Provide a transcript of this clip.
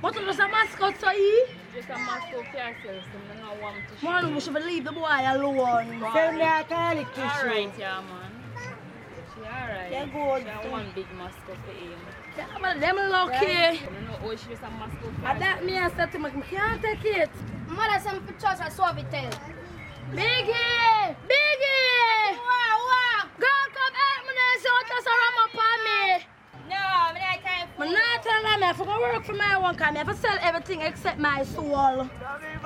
What is a mascot, so he? Just a mascot for yourself, so I don't want to show. Man, we should leave the boy alone. Tell me I call it tissue. Alright, yeah, man. She alright. Yeah, good. She have one big mascot for him. Yeah, but them lucky. I don't know how she just a mascot for I that me I said to him, I can't take it. Mother sent for church, I saw it tell. Biggie! Biggie! Wow. Go come help me now, so just a ram up on me. No, I mean I can't. I'm not telling them I have to go work for my one, because I have to sell everything except my soul.